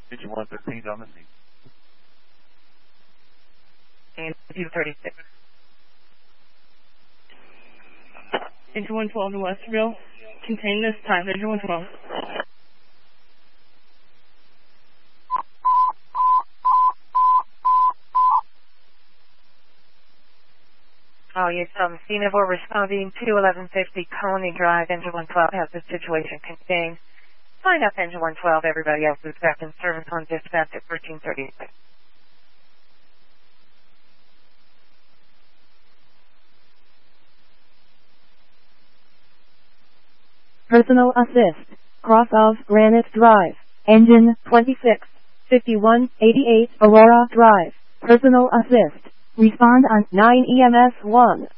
Engine 113 on the scene. And 236. Engine 112 to Westerville. Contain this time, Engine 112. Oh, yes, Cena, we're responding to 1150 Coney Drive. Engine 112 has the situation contained. Sign up Engine 112. Everybody else is back in service on dispatch at 1336. Personal assist. Cross of Granite Drive. Engine 26. 5188 Aurora Drive. Personal assist. Respond on 9 EMS 1.